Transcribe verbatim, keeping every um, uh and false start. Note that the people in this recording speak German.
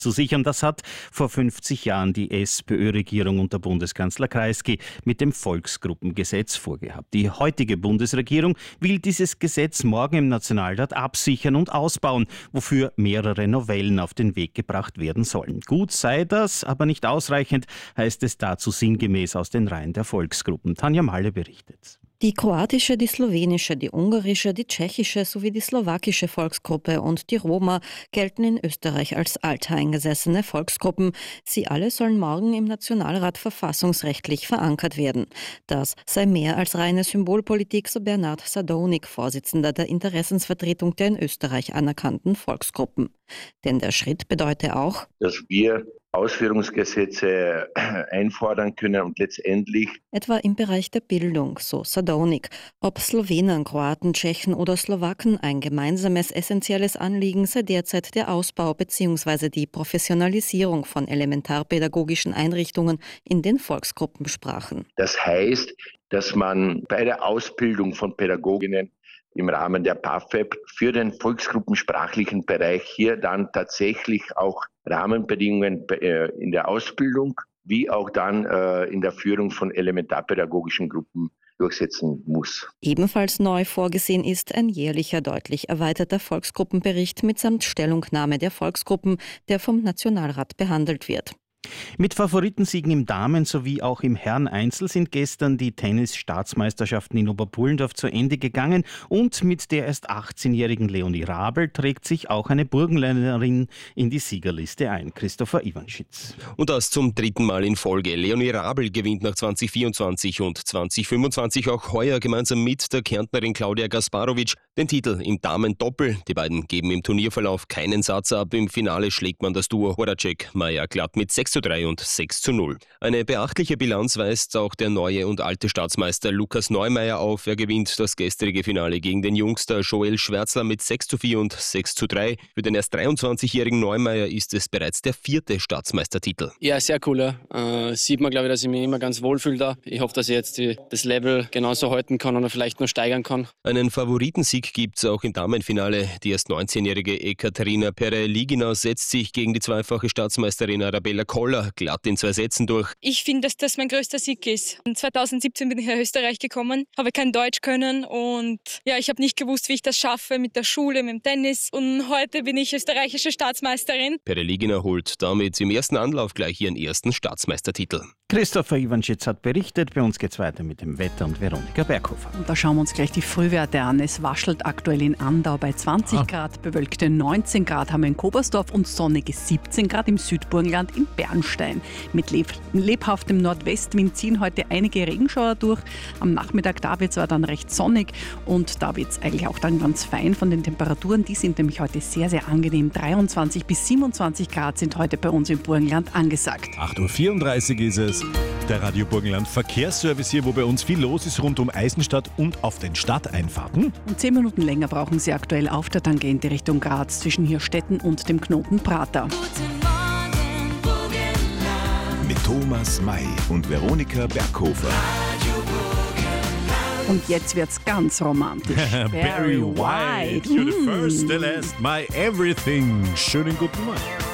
zu sichern. Das hat vor fünfzig Jahren die SPÖ-Regierung unter Bundeskanzler Kreisky mit dem Volksgruppengesetz vorgehabt. Die heutige Bundesregierung will dieses Gesetz morgen im Nationalrat absichern und ausbauen, wofür mehrere Novellen auf den Weg gebracht werden sollen. Gut sei das, aber nicht ausreichend, heißt es dazu sinngemäß aus den Reihen der Volksgruppen. Tanja Malle berichtet. Die kroatische, die slowenische, die ungarische, die tschechische sowie die slowakische Volksgruppe und die Roma gelten in Österreich als alteingesessene Volksgruppen. Sie alle sollen morgen im Nationalrat verfassungsrechtlich verankert werden. Das sei mehr als reine Symbolpolitik, so Bernhard Sadownik, Vorsitzender der Interessensvertretung der in Österreich anerkannten Volksgruppen. Denn der Schritt bedeute auch, dass wir Ausführungsgesetze einfordern können und letztendlich etwa im Bereich der Bildung, so Sadownik. Ob Slowenen, Kroaten, Tschechen oder Slowaken, ein gemeinsames essentielles Anliegen sei derzeit der Ausbau bzw. die Professionalisierung von elementarpädagogischen Einrichtungen in den Volksgruppensprachen. Das heißt, dass man bei der Ausbildung von Pädagoginnen im Rahmen der P A F E B für den volksgruppensprachlichen Bereich hier dann tatsächlich auch Rahmenbedingungen in der Ausbildung wie auch dann in der Führung von elementarpädagogischen Gruppen durchsetzen muss. Ebenfalls neu vorgesehen ist ein jährlicher, deutlich erweiterter Volksgruppenbericht mitsamt Stellungnahme der Volksgruppen, der vom Nationalrat behandelt wird. Mit Favoritensiegen im Damen- sowie auch im Herren-Einzel sind gestern die Tennis-Staatsmeisterschaften in Oberpullendorf zu Ende gegangen und mit der erst achtzehnjährigen Leonie Rabl trägt sich auch eine Burgenländerin in die Siegerliste ein. Christopher Iwanschitz. Und das zum dritten Mal in Folge. Leonie Rabl gewinnt nach zwanzig vierundzwanzig und zwanzig fünfundzwanzig auch heuer gemeinsam mit der Kärntnerin Claudia Gasparovic den Titel im Damen-Doppel. Die beiden geben im Turnierverlauf keinen Satz ab. Im Finale schlägt man das Duo Horacek-Mayer glatt mit sechs zu drei und sechs zu null. Eine beachtliche Bilanz weist auch der neue und alte Staatsmeister Lukas Neumeier auf. Er gewinnt das gestrige Finale gegen den Jungster Joel Schwärzler mit sechs zu vier und sechs zu drei. Für den erst dreiundzwanzigjährigen Neumeier ist es bereits der vierte Staatsmeistertitel. Ja, sehr cool. Äh, sieht man, glaube ich, dass ich mich immer ganz wohlfühle da. Ich hoffe, dass ich jetzt die, das Level genauso halten kann oder vielleicht noch steigern kann. Einen Favoritensieg gibt es auch im Damenfinale. Die erst neunzehnjährige Ekaterina Pereligina setzt sich gegen die zweifache Staatsmeisterin Arabella Koller glatt in zwei Sätzen durch. Ich finde, dass das mein größter Sieg ist. zweitausendsiebzehn bin ich nach Österreich gekommen, habe kein Deutsch können und ja, ich habe nicht gewusst, wie ich das schaffe mit der Schule, mit dem Tennis und heute bin ich österreichische Staatsmeisterin. Pereligina holt damit im ersten Anlauf gleich ihren ersten Staatsmeistertitel. Christopher Iwanschitz hat berichtet. Bei uns geht's weiter mit dem Wetter und Veronika Berghofer. Und da schauen wir uns gleich die Frühwerte an. Es waschelt aktuell in Andau bei zwanzig ah. Grad, bewölkte neunzehn Grad haben wir in Kobersdorf und sonnige siebzehn Grad im Südburgenland in Bernstein. Mit leb- lebhaftem Nordwestwind ziehen heute einige Regenschauer durch. Am Nachmittag da wird es aber dann recht sonnig und da wird es eigentlich auch dann ganz fein von den Temperaturen. Die sind nämlich heute sehr, sehr angenehm. dreiundzwanzig bis siebenundzwanzig Grad sind heute bei uns im Burgenland angesagt. acht Uhr vierunddreißig ist es. Der Radio Burgenland Verkehrsservice hier, wo bei uns viel los ist rund um Eisenstadt und auf den Stadteinfahrten. Und zehn Minuten länger brauchen Sie aktuell auf der Tangente Richtung Graz zwischen Hirstetten und dem Knoten Prater. Mit Thomas May und Veronika Berghofer. Und jetzt wird's ganz romantisch. Barry White, you're the first, the last, my everything. Schönen guten Morgen.